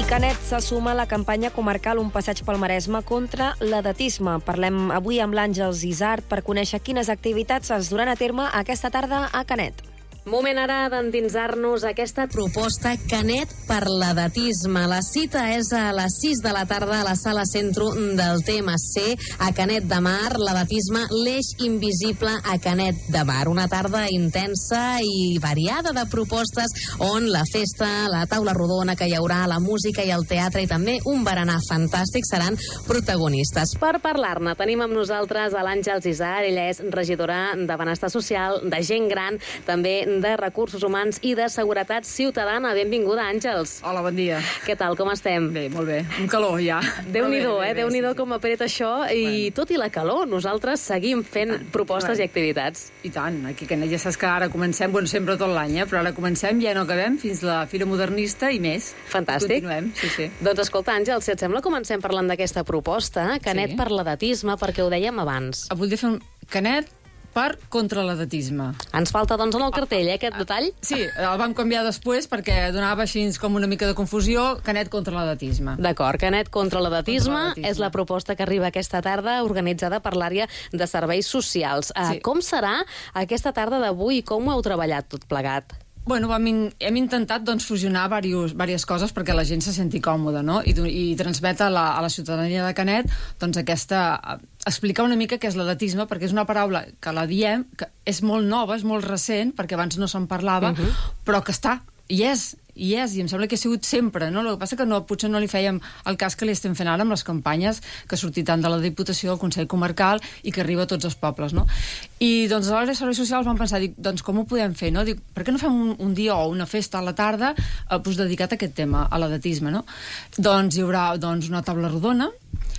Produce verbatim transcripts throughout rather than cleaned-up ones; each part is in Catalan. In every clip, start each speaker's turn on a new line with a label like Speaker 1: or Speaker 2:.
Speaker 1: Canet se suma a la campanya comarcal Un passeig pel Maresme contra l'edatisme. Parlem avui amb l'Àngels Isart per conèixer quines activitats es duran a terme aquesta tarda a Canet.
Speaker 2: Moment ara d'endinsar-nos a aquesta proposta Canet per l'edatisme. La cita és a les sis de la tarda a la sala centro del T M C a Canet de Mar. L'edatisme, l'eix invisible a Canet de Mar. Una tarda intensa i variada de propostes on la festa, la taula rodona que hi haurà, la música i el teatre i també un berenar fantàstic seran protagonistes. Per parlar-ne tenim amb nosaltres a l'Àngels Isart. Ella és regidora de Benestar Social, de gent gran, també de Recursos Humans i de Seguretat Ciutadana. Benvinguda, Àngels.
Speaker 3: Hola, bon dia.
Speaker 2: Què tal, com estem?
Speaker 3: Bé, molt bé. Un calor, ja.
Speaker 2: Déu-n'hi-do, eh? Déu-n'hi-do com apreta això. I
Speaker 3: bueno.
Speaker 2: Tot i la calor, nosaltres seguim fent propostes
Speaker 3: bueno.
Speaker 2: i activitats.
Speaker 3: I tant. Aquí a Canet ja saps que ara comencem, bueno, sempre tot l'any, eh? Però ara comencem, ja no acabem, fins la Fira Modernista i més.
Speaker 2: Fantàstic.
Speaker 3: Continuem, sí, sí.
Speaker 2: Doncs escolta, Àngels, si et sembla, comencem parlant d'aquesta proposta, Canet
Speaker 3: Sí.
Speaker 2: per l'edatisme, perquè ho dèiem abans.
Speaker 3: Voldria fer un Canet per contra l'edatisme.
Speaker 2: Ens falta, doncs, en el cartell, eh, aquest detall?
Speaker 3: Sí, el vam canviar després perquè donava així com una mica de confusió. Canet contra l'edatisme.
Speaker 2: D'acord, Canet contra l'edatisme
Speaker 3: Contra l'edatisme.
Speaker 2: és la proposta que arriba aquesta tarda, organitzada per l'àrea de serveis socials. Uh,
Speaker 3: Sí.
Speaker 2: Com serà aquesta tarda d'avui i com ho heu treballat tot plegat?
Speaker 3: Bueno, vam in, hem intentat doncs, fusionar diversos, diverses coses perquè la gent se senti còmoda, no? I, i transmet a la, a la ciutadania de Canet doncs, aquesta, explicar una mica què és l'edatisme, perquè és una paraula que la diem, que és molt nova, és molt recent, perquè abans no se'n parlava, uh-huh. però que està, i és, i és, i em sembla que ha sigut sempre, no? El que passa que no, potser no li fèiem el cas que li estem fent ara amb les campanyes que ha sortit tant de la Diputació, del Consell Comarcal i que arriba a tots els pobles, no? I doncs a l'hora de serveis socials vam pensar, dic, doncs com ho podem fer, no? Dic, per què no fem un, un dia o una festa a la tarda eh, doncs dedicat a aquest tema, a l'edatisme, no? Doncs hi haurà doncs, una taula rodona.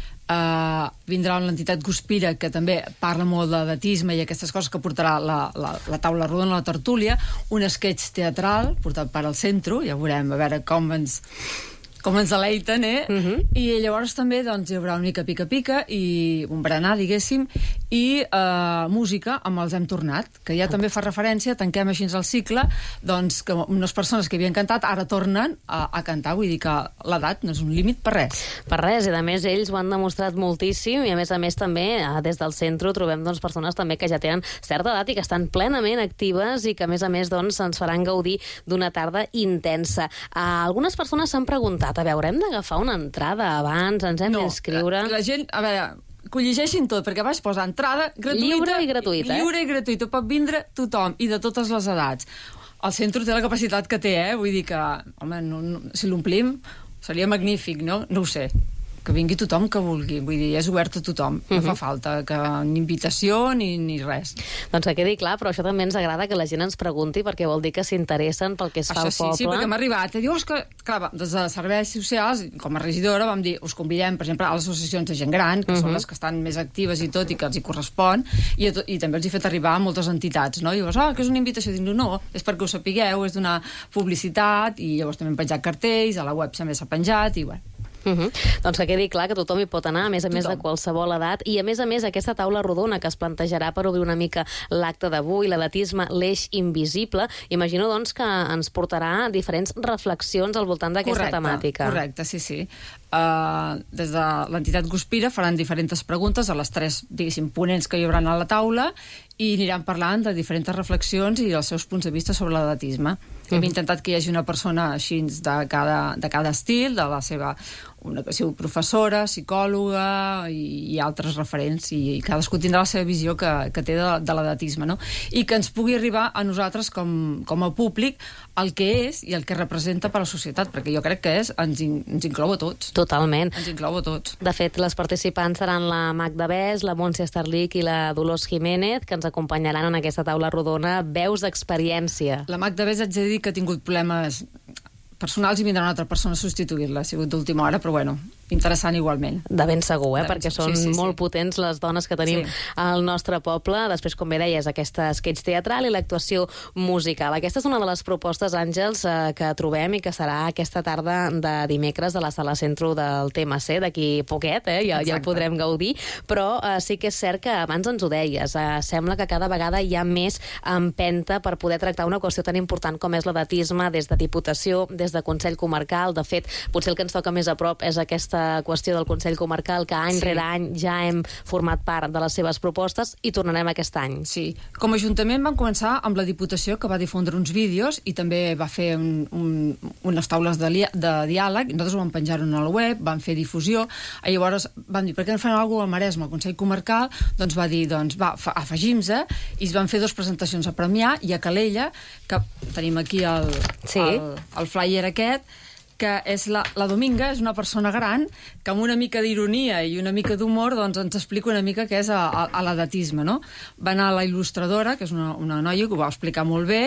Speaker 3: Uh, vindrà l'entitat Guspira, que també parla molt d'edatisme i aquestes coses, que portarà la, la, la taula rodona, la tertúlia, un sketch teatral portat per al centre, ja veurem a veure com ens com ens deleiten, eh? Uh-huh. I llavors també doncs, hi haurà una mica pica-pica i un berenar, diguéssim, i uh, música amb els Hem Tornat, que ja també fa referència, tanquem així el cicle, doncs que unes persones que havien cantat ara tornen a, a cantar, vull dir que l'edat no és un límit per res.
Speaker 2: Per res, i a més ells ho han demostrat moltíssim, i a més a més també des del centre trobem doncs, persones també que ja tenen certa edat i que estan plenament actives i que a més a més doncs, ens faran gaudir d'una tarda intensa. Uh, algunes persones s'han preguntat, a veure, hem d'agafar una entrada abans, ens hem
Speaker 3: no,
Speaker 2: d'inscriure?
Speaker 3: La, la gent, a veure, que ho llegeixin tot, perquè vaig posar entrada gratuïta,
Speaker 2: lliure i gratuïta, eh?
Speaker 3: Lliure i gratuïta, pot vindre tothom i de totes les edats. El centre té la capacitat que té, eh? Vull dir que, home, no, no, si l'omplim seria magnífic, no? No ho sé. Que vingui tothom que vulgui, vull dir, és obert a tothom, no uh-huh. fa falta que ni invitació ni, ni res.
Speaker 2: Doncs que quedi clar, però això també ens agrada que la gent ens pregunti, perquè vol dir que s'interessen pel que es fa
Speaker 3: això
Speaker 2: al
Speaker 3: sí,
Speaker 2: poble.
Speaker 3: Sí, perquè m'ha arribat, i diu, és que, clar, des de serveis socials, com a regidora, vam dir, us convidem, per exemple, a les associacions de gent gran, que uh-huh. són les que estan més actives i tot, i que els hi correspon, i, to, i també els he fet arribar a moltes entitats, no? I dius, ah, que és una invitació, dic, no, no, és perquè ho sapigueu, és donar publicitat, i llavors també hem penjat cartells, a la web també s'ha penjat, i bueno.
Speaker 2: Uh -huh. Doncs que quedi clar que tothom hi pot anar, a més a més
Speaker 3: tothom.
Speaker 2: de qualsevol edat, i a més a més aquesta taula rodona que es plantejarà per obrir una mica l'acte d'avui, l'edatisme, l'eix invisible, imagino doncs que ens portarà diferents reflexions al voltant d'aquesta temàtica.
Speaker 3: Correcte, sí, sí. Uh, des de l'entitat Guspira faran diferents preguntes a les tres, diguéssim, ponents que hi haurà a la taula i aniran parlant de diferents reflexions i els seus punts de vista sobre l'edatisme. Mm. Hem intentat que hi hagi una persona així de cada, de cada estil, de la seva una que sigui professora, psicòloga i, i altres referents, i, i cadascú tindrà la seva visió que, que té de, de l'edatisme, no? I que ens pugui arribar a nosaltres com, com a públic el que és i el que representa per a la societat, perquè jo crec que és, ens, in, ens inclou a tots.
Speaker 2: Totalment.
Speaker 3: Ens inclou a tots.
Speaker 2: De fet, les participants seran la Magda Bes, la Montse Estarlich i la Dolors Jiménez, que ens acompanyaran en aquesta taula rodona, veus d'experiència.
Speaker 3: La Magda Bes, haig de dir que ha tingut problemes personals i vindrà una altra persona a substituir-la, ha sigut d'última hora, però bueno, interessant igualment.
Speaker 2: De ben segur, eh?
Speaker 3: De ben
Speaker 2: perquè
Speaker 3: segur.
Speaker 2: són
Speaker 3: sí, sí,
Speaker 2: molt
Speaker 3: sí.
Speaker 2: potents les dones que tenim sí. al nostre poble. Després, com bé deies, aquesta sketch teatral i l'actuació musical. Aquesta és una de les propostes, Àngels, eh, que trobem i que serà aquesta tarda de dimecres a la Sala Centro del T M C, d'aquí poquet, eh? ja, ja ho podrem gaudir, però eh, sí que és cert que abans ens ho deies, eh, sembla que cada vegada hi ha més empenta per poder tractar una qüestió tan important com és l'edatisme des de Diputació, des de Consell Comarcal. De fet, potser el que ens toca més a prop és aquesta qüestió del Consell Comarcal, que any sí. rere any ja hem format part de les seves propostes i tornarem aquest any.
Speaker 3: Sí. Com a Ajuntament vam començar amb la Diputació, que va difondre uns vídeos i també va fer un, un, unes taules de, de diàleg. Nosaltres ho vam penjar-ho a la web, vam fer difusió, i llavors vam dir, per què no fem alguna cosa al Maresme, al Consell Comarcal? Doncs va dir, doncs va, afegim-se, i es van fer dues presentacions a Premià i a Calella, que tenim aquí el, sí. el, el flyer aquest, que és la, la Dominga, és una persona gran que amb una mica d'ironia i una mica d'humor doncs, ens explica una mica què és a, a, a l'edatisme, no? Va anar la il·lustradora, que és una, una noia que ho va explicar molt bé,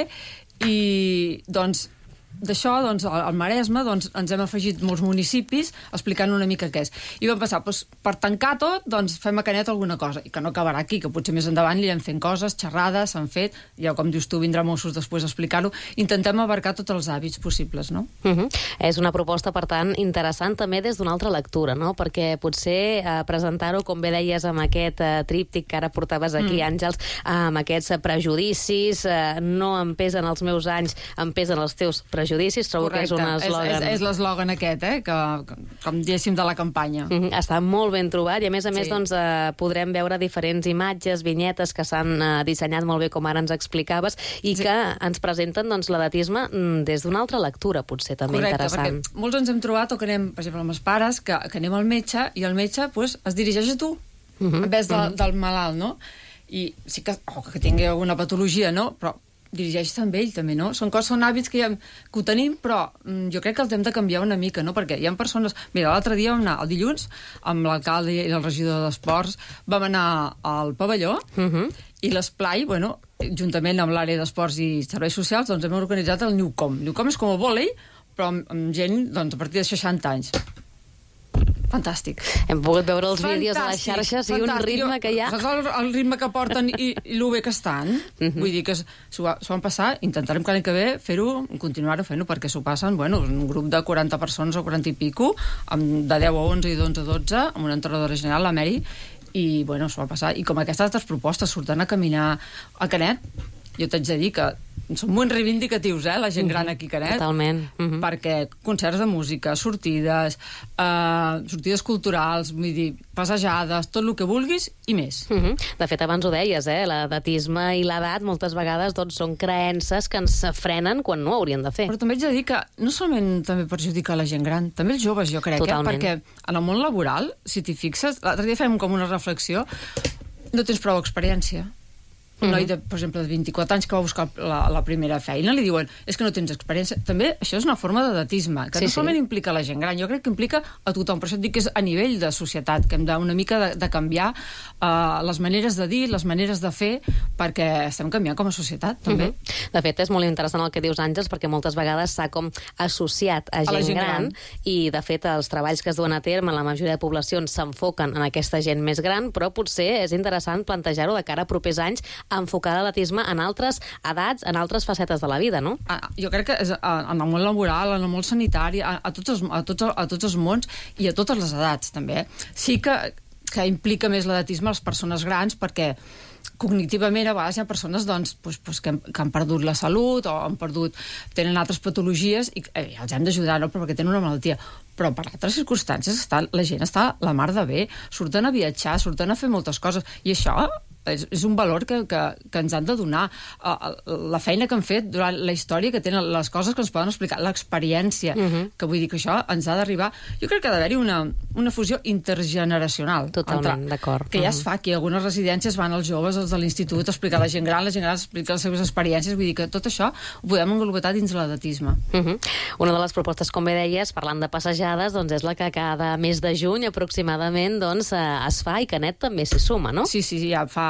Speaker 3: i doncs d'això, doncs, al Maresme, doncs, ens hem afegit molts municipis explicant una mica què és. I vam pensar, doncs, per tancar tot, doncs, fem a Canet alguna cosa, i que no acabarà aquí, que potser més endavant li hem fent coses, xerrades, s'han fet, ja com dius tu, vindrà Mossos després a explicar-ho. Intentem abarcar tots els hàbits possibles, no?
Speaker 2: Uh-huh. És una proposta, per tant, interessant també des d'una altra lectura, no? Perquè potser eh, presentar-ho, com bé deies, amb aquest eh, tríptic que ara portaves aquí, mm. Àngels, eh, amb aquests prejudicis, eh, no em pesen els meus anys, em pesen els teus prejudicis, prejudicis, trobo Correcte. Que és un eslògan.
Speaker 3: És, és, és l'eslògan aquest, eh? que, que, com diguéssim, de la campanya.
Speaker 2: Mm -hmm. Està molt ben trobat i, a més a més, sí. doncs, eh, podrem veure diferents imatges, vinyetes que s'han eh, dissenyat molt bé, com ara ens explicaves, i sí. que ens presenten doncs, l'edatisme des d'una altra lectura, potser també
Speaker 3: Correcte,
Speaker 2: interessant.
Speaker 3: Perquè molts ens hem trobat, o que anem, per exemple, amb els pares, que, que anem al metge i el metge pues, es dirigeix a tu, mm -hmm. en vez de, mm -hmm. del malalt, no? I sí que, oh, que tingui alguna patologia, no? Però dirigeix-te amb ell, també, no? Són coses, són hàbits que, ja, que ho tenim, però mm, jo crec que els hem de canviar una mica, no? Perquè hi ha persones... Mira, l'altre dia vam anar, el dilluns, amb l'alcalde i el regidor d'Esports, vam anar al pavelló, uh -huh. i l'esplai, bueno, juntament amb l'àrea d'Esports i Serveis Socials, doncs hem organitzat el Newcom. Newcom és com el vòlei, però amb, amb gent, doncs, a partir de seixanta anys. Fantàstic.
Speaker 2: Hem pogut veure els fantàstic, vídeos a les xarxes fantàstic. I un ritme que hi ha...
Speaker 3: Saps el, el ritme que porten i, i el bé que estan? Uh -huh. Vull dir que s'ho van passar, intentarem que l'any que ve fer-ho, continuar-ho fent-ho, perquè s'ho passen, bueno, un grup de quaranta persones o quaranta i pico, amb de deu a onze i d'onze a dotze, amb una entrenadora general, la Mary, i, bueno, s'ho va passar. I com aquestes altres propostes surten a caminar a Canet, jo t'haig de dir que són molt reivindicatius, eh, la gent gran aquí a Canet.
Speaker 2: Totalment. Uh -huh.
Speaker 3: Perquè concerts de música, sortides, eh, sortides culturals, vull dir, passejades, tot el que vulguis i més.
Speaker 2: Uh -huh. De fet, abans ho deies, eh, l'edatisme i l'edat moltes vegades doncs, són creences que ens frenen quan no ho haurien de fer.
Speaker 3: Però també haig de dir que no solament també perjudica la gent gran, també els joves, jo crec, eh, perquè en el món laboral, si t'hi fixes, l'altre dia fem com una reflexió, no tens prou experiència. Un noi, de, per exemple, de vint-i-quatre anys que va buscar la, la primera feina, li diuen és que no tens experiència. També això és una forma d'edatisme, que sí, no solament sí. implica la gent gran, jo crec que implica a tothom. Per això et dic que és a nivell de societat, que hem de una mica de, de canviar uh, les maneres de dir, les maneres de fer, perquè estem canviant com a societat, també.
Speaker 2: Mm-hmm. De fet, és molt interessant el que dius, Àngels, perquè moltes vegades s'ha com associat a gent, a gent gran, gran, i, de fet, els treballs que es duen a terme, la majoria de poblacions s'enfoquen en aquesta gent més gran, però potser és interessant plantejar-ho de cara a propers anys, enfocar l'edatisme en altres edats, en altres facetes de la vida, no?
Speaker 3: Ah, jo crec que és en el món laboral, en el món sanitari, a, a, tots, els, a, tots, a tots els mons i a totes les edats, també. Sí que, que implica més l'edatisme a les persones grans, perquè cognitivament a vegades hi ha persones doncs, doncs, doncs, que, han, que han perdut la salut o han perdut, tenen altres patologies i eh, els hem d'ajudar, no? Perquè tenen una malaltia. Però per altres circumstàncies està, la gent està la mar de bé, surten a viatjar, surten a fer moltes coses, i això és, és un valor que, que, que ens han de donar. Uh, la feina que han fet durant la història, que tenen les coses que ens poden explicar, l'experiència, uh -huh. que vull dir que això ens ha d'arribar. Jo crec que ha d'haver-hi una, una fusió intergeneracional.
Speaker 2: Totalment, d'acord.
Speaker 3: Que ja es fa aquí. Algunes residències van als joves, els de l'institut, a explicar a la gent gran, la gent gran explica les seves experiències. Vull dir que tot això ho podem englobar dins de l'edatisme.
Speaker 2: Uh -huh. Una de les propostes, com bé deies, parlant de passejades, doncs és la que cada mes de juny aproximadament doncs, es fa, i Canet també s'hi suma, no?
Speaker 3: Sí, sí, ja fa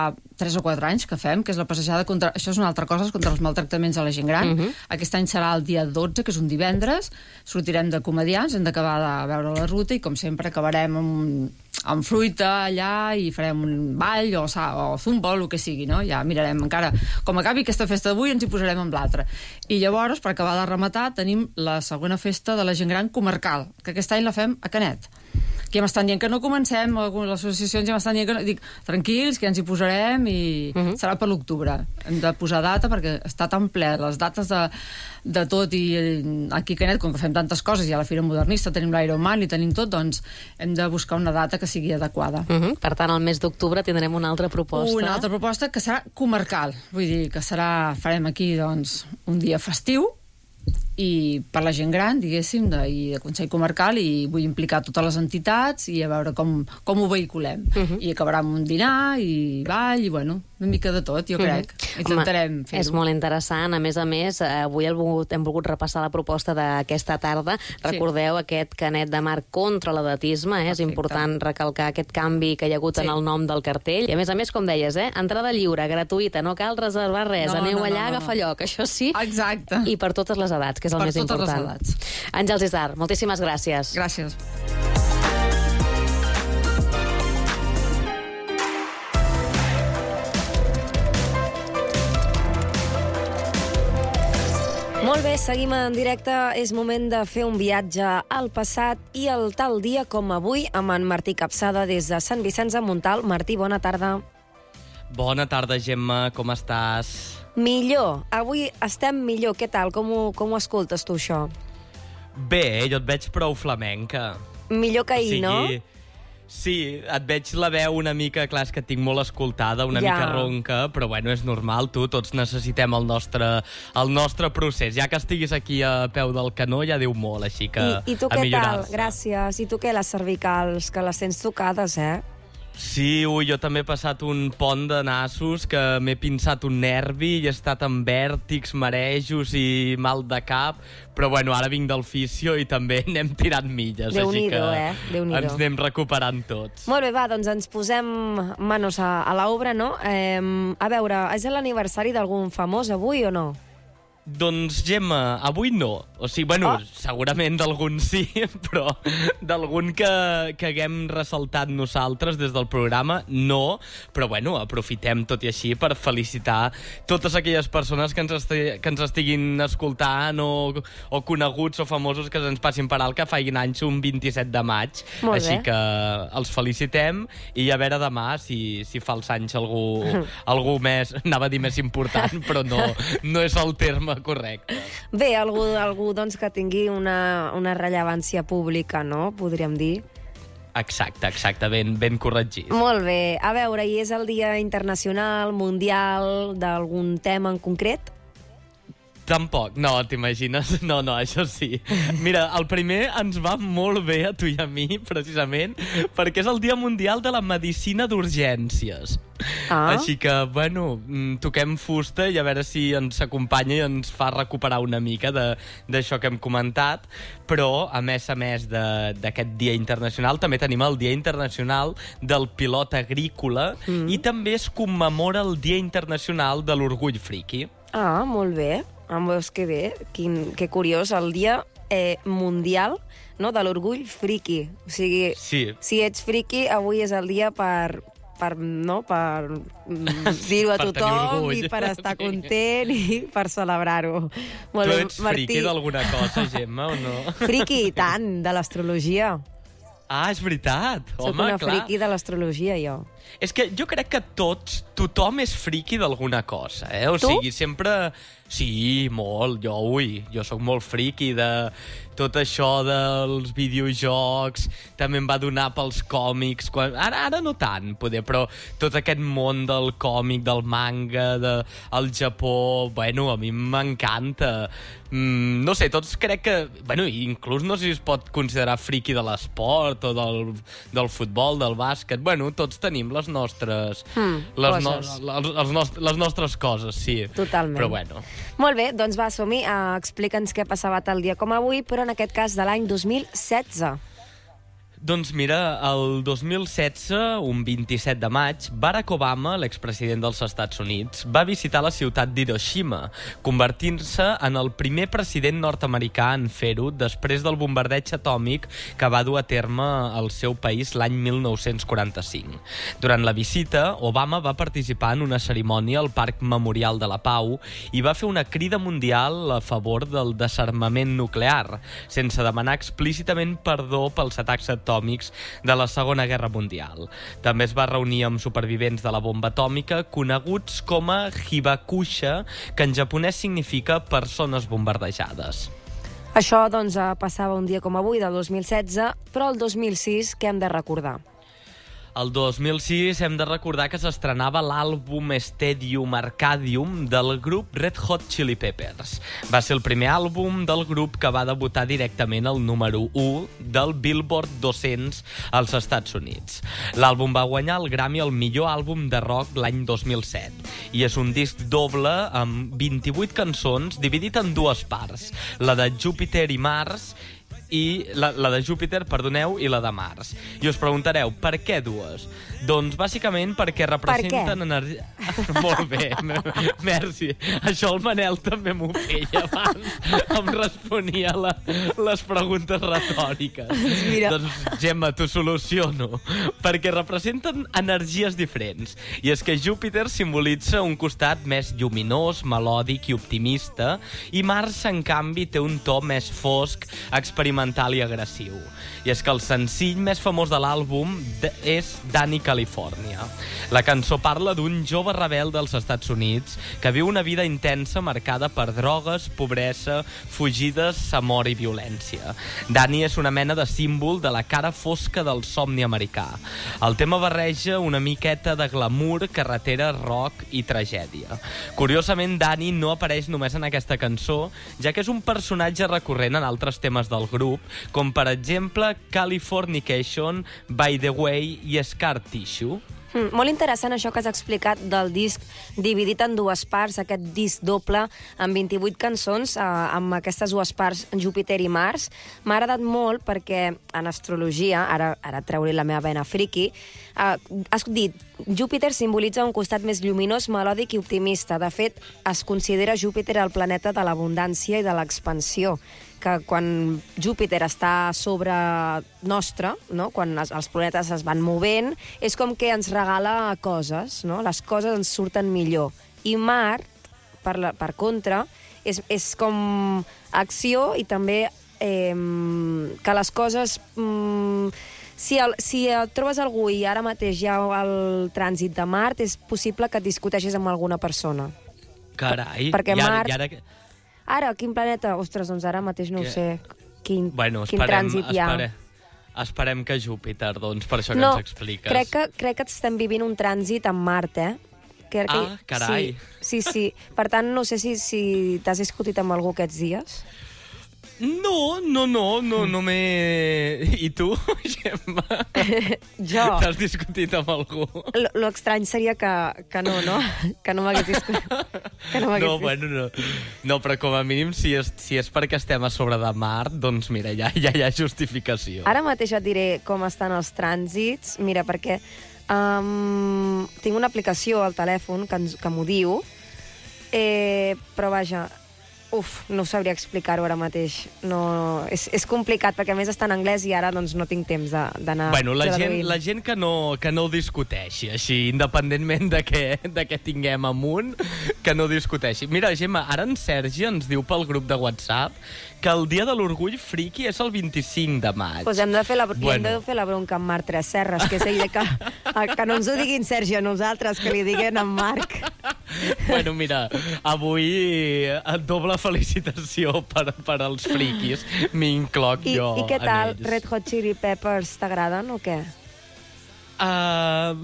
Speaker 3: tres o quatre anys que fem, que és la passejada contra... Això és una altra cosa, contra els maltractaments a la gent gran. Uh -huh. Aquest any serà el dia dotze, que és un divendres. Sortirem de comedians, hem d'acabar de veure la ruta i, com sempre, acabarem amb, amb fruita allà i farem un ball o, o zumba o el que sigui, no? Ja mirarem encara. Com acabi aquesta festa d'avui, ens hi posarem amb l'altra. I llavors, per acabar de rematar, tenim la segona festa de la gent gran comarcal, que aquest any la fem a Canet. Que ja m'estan dient que no comencem, algunes associacions ja m'estan dient que no... Dic, tranquils, que ja ens hi posarem i uh -huh. serà per l'octubre. Hem de posar data perquè està tan ple les dates de, de tot i aquí a Canet, com que fem tantes coses, i a la Fira Modernista tenim l'Ironman i tenim tot, doncs hem de buscar una data que sigui adequada.
Speaker 2: Uh -huh. Per tant, al mes d'octubre tindrem una altra proposta.
Speaker 3: Una altra proposta que serà comarcal. Vull dir, que serà... Farem aquí, doncs, un dia festiu, i per la gent gran, diguéssim, de, i de Consell Comarcal, i vull implicar totes les entitats i a veure com, com ho vehiculem. Uh -huh. I acabarà amb un dinar i ball i, bueno, una mica de tot, jo crec. Uh -huh. Intentarem fer-ho.
Speaker 2: És molt interessant. A més a més, avui hem volgut, hem volgut repassar la proposta d'aquesta tarda. Recordeu, sí, aquest Canet de Mar contra l'edatisme, eh? És important recalcar aquest canvi que hi ha hagut, sí, en el nom del cartell. I a més a més, com deies, eh? Entrada lliure, gratuïta, no cal reservar res. No, Aneu no, allà, no, no. Agafa lloc, això sí.
Speaker 3: Exacte.
Speaker 2: I per totes les edats, que és el
Speaker 3: per
Speaker 2: més important. Àngels Isart, moltíssimes gràcies.
Speaker 3: Gràcies.
Speaker 1: Molt bé, seguim en directe. És moment de fer un viatge al passat i el tal dia com avui amb en Martí Capçada des de Sant Vicenç de Montalt. Martí, bona tarda.
Speaker 4: Bona tarda, Gemma, com estàs?
Speaker 1: Millor, avui estem millor. Què tal? Com ho, com ho escoltes tu, això?
Speaker 4: Bé, jo et veig prou flamenca.
Speaker 1: Millor que ahir, o sigui, no?
Speaker 4: Sí, et veig la veu una mica, clar, és que tinc molt escoltada, una ja. mica ronca, però bueno, és normal, tu, tots necessitem el nostre, el nostre procés. Ja que estiguis aquí a peu del canó, ja diu molt, així que
Speaker 1: I, i tu què tal? Gràcies. I tu què, les cervicals, que les sents tocades, eh?
Speaker 4: Sí, ui, jo també he passat un pont de nassos que m'he pinçat un nervi i he estat amb vèrtics, marejos i mal de cap, però bueno, ara vinc del fisio i també anem tirant milles, així que
Speaker 1: eh?
Speaker 4: ens anem recuperant tots.
Speaker 1: Molt bé, va, doncs ens posem manos a, a l'obra, no? Eh, a veure, és l'aniversari d'algun famós avui o no?
Speaker 4: Doncs, Gemma, avui no. O sigui, bueno, oh. segurament d'algun sí, però d'algun que, que haguem ressaltat nosaltres des del programa, no. Però, bueno, aprofitem tot i així per felicitar totes aquelles persones que ens, esti que ens estiguin escoltant o, o coneguts o famosos que ens passin per alt que faiguin anys un vint-i-set de maig.
Speaker 1: Molt
Speaker 4: així
Speaker 1: bé.
Speaker 4: que els felicitem i a veure demà si, si fa els anys algú, algú més, anava a dir més important, però no, no és el terme correcte.
Speaker 1: Bé, algú, algú doncs, que tingui una, una rellevància pública, no? Podríem dir.
Speaker 4: Exacte, exacte, ben, ben corregit.
Speaker 1: Molt bé. A veure, i és el Dia Internacional, Mundial, d'algun tema en concret?
Speaker 4: Tampoc, no, t'imagines? No, no, això sí. Mira, el primer ens va molt bé a tu i a mi, precisament, perquè és el Dia Mundial de la Medicina d'Urgències. Ah. Així que, bueno, toquem fusta i a veure si ens acompanya i ens fa recuperar una mica d'això que hem comentat. Però, a més a més d'aquest Dia Internacional, també tenim el Dia Internacional del Pilot Agrícola mm. i també es commemora el Dia Internacional de l'Orgull Friqui.
Speaker 1: Ah, molt bé. Em veus que bé, Quin, que curiós, el dia eh, mundial, no, de l'orgull friqui. O sigui,
Speaker 4: sí.
Speaker 1: si ets friqui, avui és el dia per, per, no, per dir-ho a tothom i per estar content i per celebrar-ho.
Speaker 4: Tu ets friqui d'alguna cosa, Gemma, o no?
Speaker 1: Friqui, i tant, de l'astrologia.
Speaker 4: Ah, és veritat.
Speaker 1: Soc
Speaker 4: Home,
Speaker 1: una
Speaker 4: clar.
Speaker 1: friqui de l'astrologia, jo.
Speaker 4: És que jo crec que tots, tothom és friqui d'alguna cosa, eh? O
Speaker 1: tu?
Speaker 4: sigui, sempre... Sí, molt, jo, ui, jo sóc molt friqui de tot això dels videojocs, també em va donar pels còmics, quan... ara, ara no tant, poder, però tot aquest món del còmic, del manga, del de... Japó, bueno, a mi m'encanta. Mm, no sé, tots crec que... Bueno, inclús no sé si es pot considerar friqui de l'esport o del, del futbol, del bàsquet, bueno, tots tenim les nostres...
Speaker 1: Mm,
Speaker 4: les, no, els, els nost les nostres coses, sí.
Speaker 1: Totalment.
Speaker 4: Però bueno...
Speaker 1: Molt bé, doncs va, som-hi. Uh, Explica'ns què passava tal dia com avui, però en aquest cas de l'any dos mil setze.
Speaker 4: Doncs mira, el dos mil setze, un vint-i-set de maig, Barack Obama, l'expresident dels Estats Units, va visitar la ciutat d'Hiroshima, convertint-se en el primer president nord-americà en fer-ho després del bombardeig atòmic que va dur a terme al seu país l'any mil nou-cents quaranta-cinc. Durant la visita, Obama va participar en una cerimònia al Parc Memorial de la Pau i va fer una crida mundial a favor del desarmament nuclear, sense demanar explícitament perdó pels atacs atòmics de la Segona Guerra Mundial. També es va reunir amb supervivents de la bomba atòmica coneguts com a Hibakusha, que en japonès significa persones bombardejades.
Speaker 1: Això, doncs, passava un dia com avui, del dos mil setze, però el dos mil sis, què hem de recordar?
Speaker 4: El dos mil sis hem de recordar que s'estrenava l'àlbum Stadium Arcadium del grup Red Hot Chili Peppers. Va ser el primer àlbum del grup que va debutar directament al número u del Billboard dos-cents als Estats Units. L'àlbum va guanyar el Grammy al millor àlbum de rock l'any dos mil set i és un disc doble amb vint-i-vuit cançons dividit en dues parts, la de Júpiter i Mars i la, la de Júpiter, perdoneu, i la de Mars. I us preguntareu, per què dues? Doncs bàsicament perquè representen energia... Molt bé, merci. Això el Manel també m'ho feia abans. Em responia la, les preguntes retòriques.
Speaker 1: Mira.
Speaker 4: Doncs, Gemma, t'ho soluciono. Perquè representen energies diferents. I és que Júpiter simbolitza un costat més lluminós, melòdic i optimista, i Mars, en canvi, té un to més fosc, experimental i agressiu. I és que el senzill més famós de l'àlbum és Danny California. La cançó parla d'un jove rebel dels Estats Units que viu una vida intensa marcada per drogues, pobresa, fugides, amor i violència. Danny és una mena de símbol de la cara fosca del somni americà. El tema barreja una miqueta de glamour, carretera, rock i tragèdia. Curiosament, Danny no apareix només en aquesta cançó, ja que és un personatge recurrent en altres temes del grup, com per exemple Californication, By the Way i Scar Tissue.
Speaker 1: Mm, molt interessant això que has explicat del disc dividit en dues parts, aquest disc doble amb vint-i-vuit cançons, eh, amb aquestes dues parts, Júpiter i Mars. M'ha agradat molt perquè en astrologia, ara, ara treuré la meva vena friki, eh, has dit, Júpiter simbolitza un costat més lluminós, melòdic i optimista. De fet, es considera Júpiter el planeta de l'abundància i de l'expansió, que quan Júpiter està sobre nostre, no? Quan es, els planetes es van movent, és com que ens regala coses, no? Les coses ens surten millor. I Mart, per, la, per contra, és, és com acció i també eh, que les coses... Mm, si, el, si el, trobes algú i ara mateix hi ha el trànsit de Mart, és possible que et discuteixis amb alguna persona.
Speaker 4: Carai,
Speaker 1: perquè
Speaker 4: i ara,
Speaker 1: Mart...
Speaker 4: i ara...
Speaker 1: Ara, quin planeta? Ostres, doncs ara mateix no que... ho sé. Quin,
Speaker 4: bueno,
Speaker 1: quin
Speaker 4: esperem,
Speaker 1: trànsit hi ha.
Speaker 4: Espere, esperem que Júpiter, doncs, per això que
Speaker 1: no,
Speaker 4: ens expliques.
Speaker 1: Crec que, crec que estem vivint un trànsit amb Mart, eh? Crec que...
Speaker 4: Ah, carai.
Speaker 1: Sí, sí, sí. Per tant, no sé si, si t'has discutit amb algú aquests dies.
Speaker 4: No, no, no, no, no m'he... I tu, Gemma?
Speaker 1: Jo?
Speaker 4: T'has discutit amb algú?
Speaker 1: L- lo estrany seria que, que no, no? Que no m'hagués discutit. Que no,
Speaker 4: no, bueno, no. No, però com a mínim, si és, si és perquè estem a sobre de Mart, doncs mira, ja, ja hi ha justificació.
Speaker 1: Ara mateix et diré com estan els trànsits. Mira, perquè um, tinc una aplicació al telèfon que, ens, que m'ho diu, eh, però vaja... Uf, no sabria explicar-ho ara mateix. No, és, és complicat, perquè a més està en anglès i ara doncs, no tinc temps d'anar...
Speaker 4: Bueno, la gent, la gent que, no, que no discuteixi, així, independentment de què, de què tinguem amunt, que no discuteixi. Mira, Gemma, ara en Sergi ens diu pel grup de WhatsApp que el dia de l'orgull friki és el vint-i-cinc de maig.
Speaker 1: Pues hem de fer la, bueno. hem de fer la bronca amb Marc Tres Serres, que és ell que, que no ens ho diguin Sergi a nosaltres, que li diguin en Marc.
Speaker 4: Bueno, mira, avui doble felicitació per, per als friquis. M'incloc jo
Speaker 1: I què tal?
Speaker 4: en ells.
Speaker 1: Red Hot Chili Peppers t'agraden o què?
Speaker 4: Uh,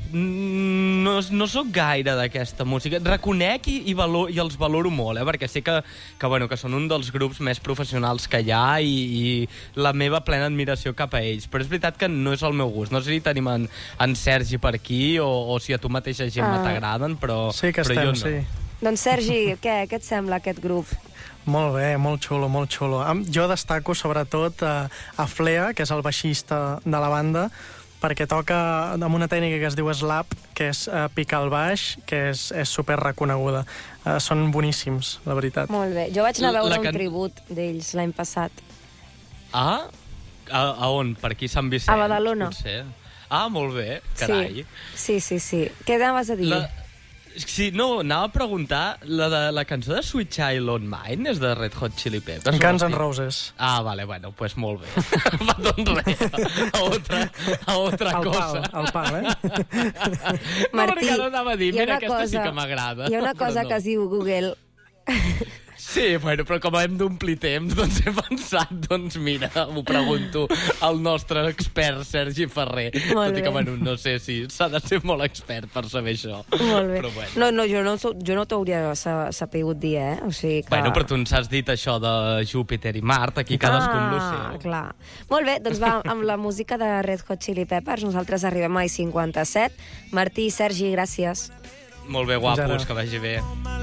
Speaker 4: no, no sóc gaire d'aquesta música. Reconec i, i, valor, i els valoro molt, eh? Perquè sé que, que, bueno, que són un dels grups més professionals que hi ha i, i la meva plena admiració cap a ells. Però és veritat que no és el meu gust. No sé si tenim en, en Sergi per aquí o, o si a tu mateixa, Gemma,
Speaker 1: Ah.
Speaker 4: t'agraden, però,
Speaker 5: Sí que
Speaker 4: però
Speaker 5: estem,
Speaker 4: jo no.
Speaker 5: sí.
Speaker 1: Doncs Sergi, què, què et sembla aquest grup?
Speaker 5: Molt bé, molt xulo, molt xulo. Jo destaco sobretot a, a Flea, que és el baixista de la banda, perquè toca amb una tècnica que es diu slap, que és uh, picar el baix, que és, és super reconeguda. Uh, són boníssims, la veritat.
Speaker 1: Molt bé. Jo vaig anar a veure
Speaker 4: La can-
Speaker 1: un tribut d'ells l'any passat.
Speaker 4: Ah? A, a on? Per aquí Sant Vicenç?
Speaker 1: A Badalona.
Speaker 4: Potser. Ah, molt bé, carai.
Speaker 1: Sí, sí, sí. sí. Què anaves a dir?
Speaker 4: La... Sí, no, anava a preguntar, la, de, la cançó de Sweet Child on Mine és de Red Hot Chili Peppers?
Speaker 5: Guns N' Roses.
Speaker 4: Ah, vale, bueno, pues molt bé. Va, doncs res, a otra, a otra
Speaker 5: El
Speaker 4: cosa.
Speaker 5: pal, el pal, eh?
Speaker 4: No, perquè ara anava a dir,
Speaker 1: hi ha
Speaker 4: mira,
Speaker 1: una
Speaker 4: aquesta
Speaker 1: cosa-
Speaker 4: sí que m'agrada.
Speaker 1: Hi ha una
Speaker 4: però
Speaker 1: cosa
Speaker 4: no.
Speaker 1: que es diu Google.
Speaker 4: Sí, bueno, però com hem d'omplir temps, doncs he pensat, doncs mira, m'ho pregunto al nostre expert Sergi Ferrer.
Speaker 1: Molt
Speaker 4: Tot i
Speaker 1: bé.
Speaker 4: que, bueno, no sé si s'ha de ser molt expert per saber això.
Speaker 1: Molt bé.
Speaker 4: Però bueno.
Speaker 1: No, no, jo no, sou- jo no t'hauria sa- sapigut dir, eh? O sigui que...
Speaker 4: Bueno, però tu ens has dit això de Júpiter i Mart, aquí cadascun lo
Speaker 1: Ah,
Speaker 4: seu.
Speaker 1: clar. Molt bé, doncs va, amb la música de Red Hot Chili Peppers, nosaltres arribem a i cinquanta-set. Martí i Sergi, gràcies.
Speaker 4: Molt bé,
Speaker 5: Fins ara.
Speaker 4: guapos, que vagi bé.